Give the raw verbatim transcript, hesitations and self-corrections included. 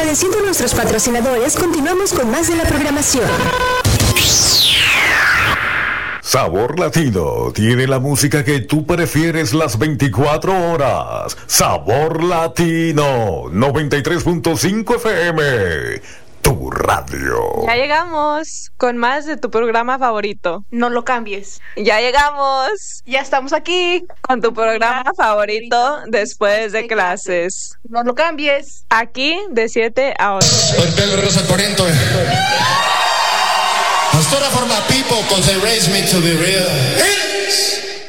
Agradeciendo a nuestros patrocinadores, continuamos con más de la programación. Sabor Latino tiene la música que tú prefieres las veinticuatro horas. Sabor Latino, noventa y tres punto cinco F M, tu radio. Ya llegamos con más de tu programa favorito. No lo cambies. Ya llegamos. Ya estamos aquí con tu programa favorito después de clases. No lo cambies. Aquí de siete a ocho. Soy Pedro Rosa Corriento. Pastora for my people, cause they raised me to be real. Hits.